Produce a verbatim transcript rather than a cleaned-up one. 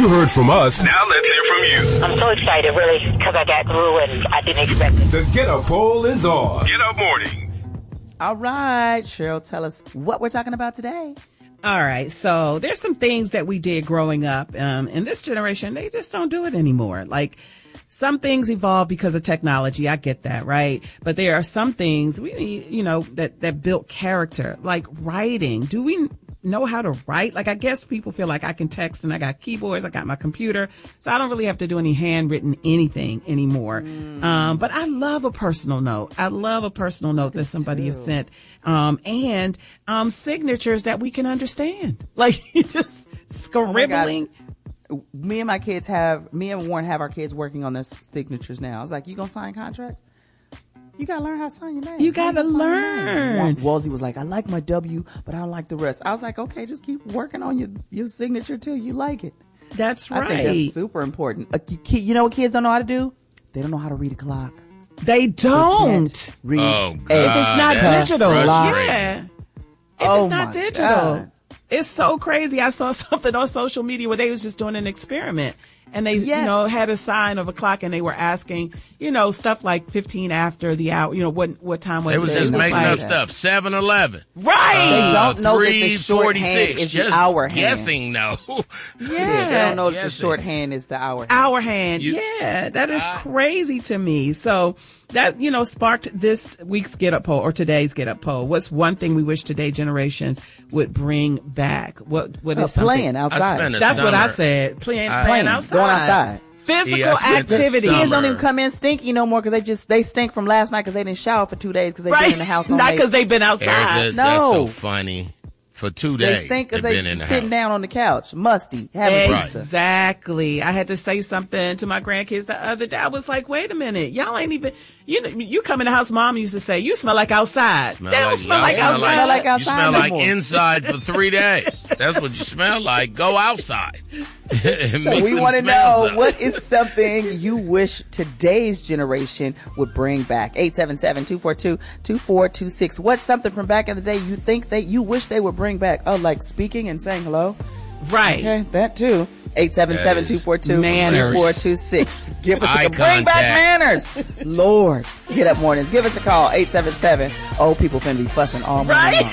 You heard from us. Now let's hear from you. I'm so excited, really, because I got through and I didn't expect it. The Get Up Poll is on. Get Up Morning. All right, Cheryl, tell us what we're talking about today. All right, so there's some things that we did growing up. Um, in this generation, they just don't do it anymore. Like, some things evolve because of technology. I get that, right? But there are some things we need, you know, that, that built character, like writing. Do we know how to write? Like, I guess people feel like I can text and I got keyboards, I got my computer, so I don't really have to do any handwritten anything anymore. Mm. Um, but I love a personal note. I love a personal note that somebody has sent. Um, and, um, signatures that we can understand. Like, just scribbling. Oh me and my kids have, me and Warren have our kids working on their signatures now. I was like, you gonna sign contracts? You gotta learn how to sign your name. You gotta learn. Wolsey was like, I like my W, but I don't like the rest. I was like, okay, just keep working on your, your signature till you like it. That's right. I think that's super important. Uh, you, you know what kids don't know how to do? They don't know how to read a clock. They don't. They read oh, God. If it's not That's digital. frustrating. Yeah. If Oh, it's not my digital. God. It's so crazy. I saw something on social media where they was just doing an experiment and they, Yes. you know, had a sign of a clock and they were asking, you know, stuff like fifteen after the hour, you know, what, what time was They it? was just It was making like- up stuff. seven eleven. Right. They don't know that the three shorthand forty-six. is the Just hour hand. guessing, no. Yeah, Yeah. they don't know that the Yes, shorthand is the hour hand. Hour hand. You- yeah. That is I- crazy to me. So that, you know, sparked this week's Get Up poll or today's Get Up poll. What's one thing we wish today generations would bring back? What, what Uh, is something? playing I outside. spent a That's what I summer- said. Playing, I- playing Playing, outside. going outside. Physical Yeah, I spent the activity. summer- Kids don't even come in stinky no more because they just they stink from last night because they didn't shower for two days because they've Right. been in the house all Not day. because they've been outside. Eric, that- That's so No. funny. For two They days, stink because they've they been in the sitting house. down on the couch, musty, having Right. pizza. Exactly. I had to say something to my grandkids the other day. I was like, wait a minute. Y'all ain't even, you know, you come in the house, mom used to say, you smell like outside. Smell they don't like- smell y'all like smell outside. Smell like You outside smell no like more. inside for three days. That's what you smell like. Go outside. And So mix we them want to smells know up. what is something you wish today's generation would bring back. eight seven seven, two four two, two four two six. What's something from back in the day you think that you wish they would bring back? Oh, like speaking and saying hello? Right. Okay, that too. eight seven seven, two four two, two Manners. four two six. Give us Eye a bring back contact. manners. Lord. Get up mornings. Give us a call. eight seven seven. Old people finna be fussing all morning Right. long.